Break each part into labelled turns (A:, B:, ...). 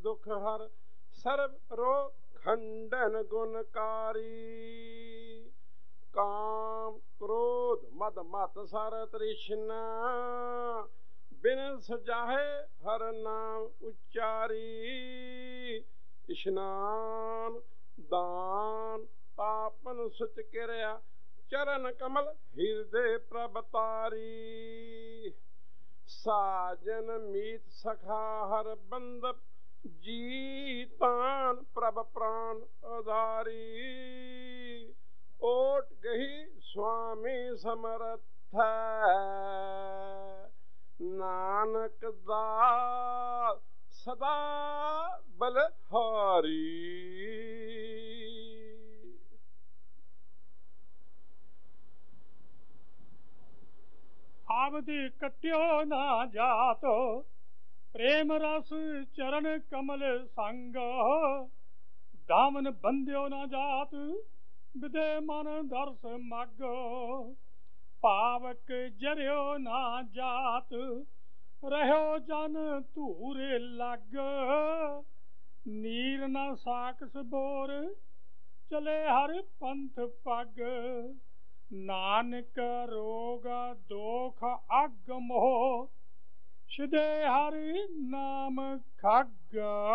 A: दुख हर सर्व रोग खंडन गुणकारी। काम क्रोध मद मत सर तृष्णा बिन सजाहे हर नाम उच्चारी। स्नान दान पापन सुच किरया चरण कमल हृदय प्रभतारी। साजन मीत सखा हर बंद जीतान प्रभ प्राण आधारी। ओट गही स्वामी समर्थ नानक दास सदा बलहारी।
B: आवधि कट्यो ना जातो प्रेम रस चरण कमल संग। दामन बंध्यो ना जात विदे मन दर्श मग। पावक जरियो ना जात रहो जन धूर लग। नीर ना साकस बोर चले हर पंथ पग। नानक रोग दोख अग मोह सिदे हरि नाम खग।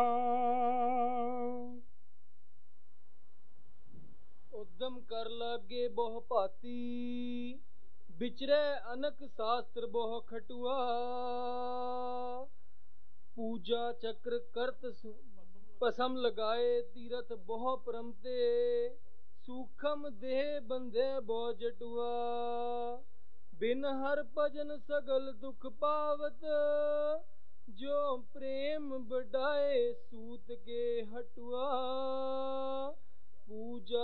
C: उद्यम कर लागे बहु भांति विचरे अनक शास्त्र बहु खटुआ। पूजा चक्र करत पसम लगाए तीरथ बहु परमते। सूखम देह बंधे बहु जटुआ। बिन हर भजन सगल दुख पावत जो। प्रेम बढ़ाए सूत के हटुआ।